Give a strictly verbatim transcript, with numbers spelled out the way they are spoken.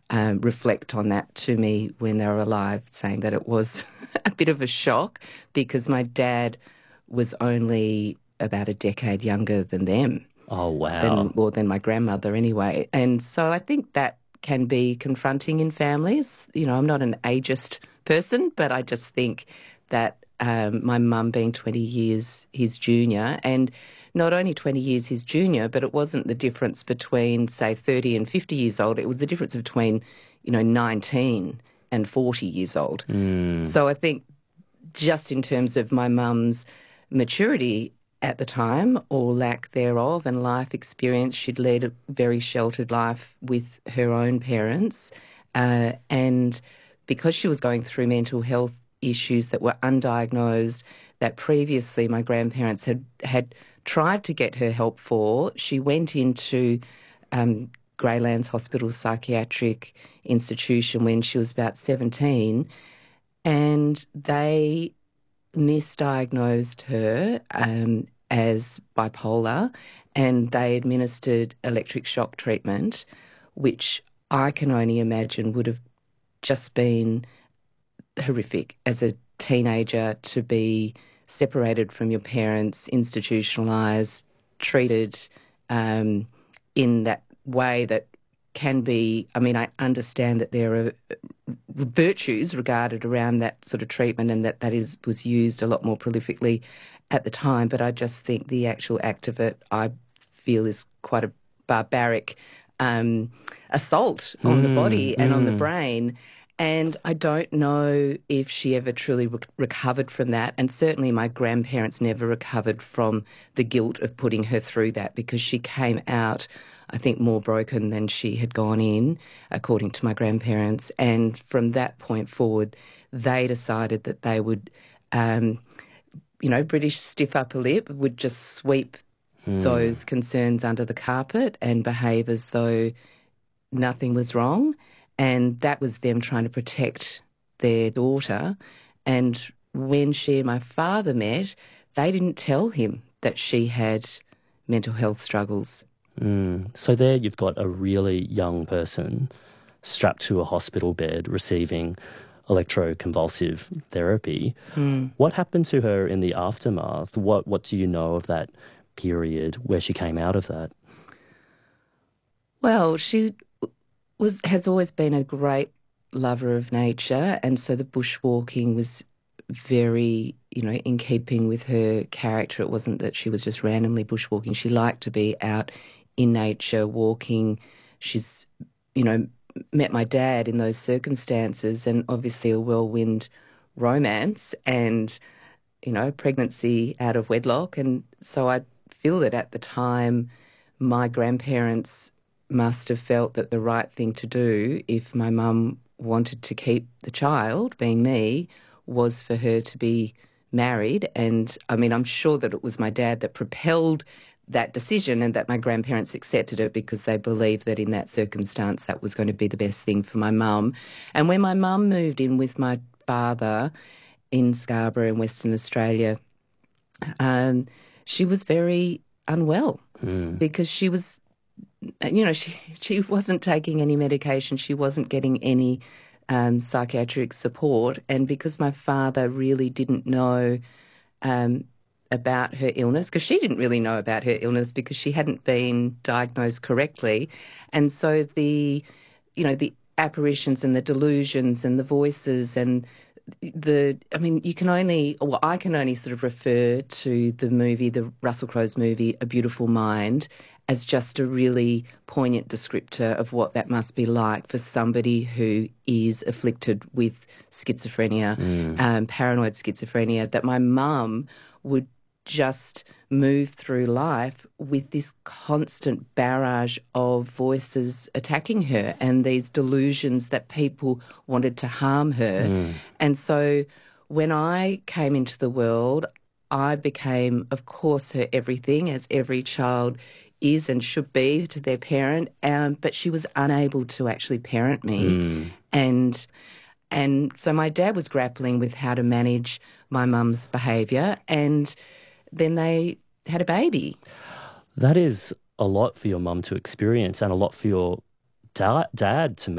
um, reflect on that to me when they were alive, saying that it was a bit of a shock because my dad was only about a decade younger than them, Oh, than wow. more than my grandmother anyway. And so I think that can be confronting in families. You know, I'm not an ageist person, but I just think that um, my mum being twenty years his junior, and not only twenty years his junior, but it wasn't the difference between, say, thirty and fifty years old. It was the difference between, you know, nineteen and forty years old. Mm. So I think just in terms of my mum's maturity at the time, or lack thereof, and life experience, she'd led a very sheltered life with her own parents. Uh, and because she was going through mental health issues that were undiagnosed, that previously my grandparents had, had tried to get her help for, she went into um, Greylands Hospital Psychiatric Institution when she was about seventeen, and they misdiagnosed her um, as bipolar, and they administered electric shock treatment, which I can only imagine would have just been horrific as a teenager, to be separated from your parents, institutionalised, treated um, in that way that can be, I mean, I understand that there are virtues regarded around that sort of treatment, and that that is was used a lot more prolifically at the time, but I just think the actual act of it, I feel, is quite a barbaric um, assault on the Mm, body and on the mm. brain. And I don't know if she ever truly re- recovered from that. And certainly my grandparents never recovered from the guilt of putting her through that, because she came out, I think, more broken than she had gone in, according to my grandparents. And from that point forward, they decided that they would, um, you know, British stiff upper lip, would just sweep Mm. those concerns under the carpet and behave as though nothing was wrong. And that was them trying to protect their daughter. And when she and my father met, they didn't tell him that she had mental health struggles. Mm. So there you've got a really young person strapped to a hospital bed receiving electroconvulsive therapy. Mm. What happened to her in the aftermath? What what do you know of that period where she came out of that? Well, she was has always been a great lover of nature, and so the bushwalking was very, you know, in keeping with her character. It wasn't that she was just randomly bushwalking. She liked to be out in nature, walking. She's, you know, met my dad in those circumstances, and obviously a whirlwind romance and, you know, pregnancy out of wedlock. And so I feel that at the time, my grandparents must have felt that the right thing to do, if my mum wanted to keep the child, being me, was for her to be married. And I mean, I'm sure that it was my dad that propelled that decision, and that my grandparents accepted it because they believed that in that circumstance that was going to be the best thing for my mum. And when my mum moved in with my father in Scarborough in Western Australia, um, she was very unwell Mm. because she was, you know, she, she wasn't taking any medication. She wasn't getting any um, psychiatric support. And because my father really didn't know um, about her illness, because she didn't really know about her illness because she hadn't been diagnosed correctly. And so the, you know, the apparitions and the delusions and the voices and the, I mean, you can only, well, I can only sort of refer to the movie, the Russell Crowe's movie, A Beautiful Mind, as just a really poignant descriptor of what that must be like for somebody who is afflicted with schizophrenia, Mm. um, paranoid schizophrenia, that my mum would just move through life with this constant barrage of voices attacking her and these delusions that people wanted to harm her. Mm. And so when I came into the world, I became, of course, her everything, as every child is and should be to their parent, um, but she was unable to actually parent me. Mm. And and so my dad was grappling with how to manage my mum's behaviour, and then they had a baby. That is a lot for your mum to experience and a lot for your da- dad to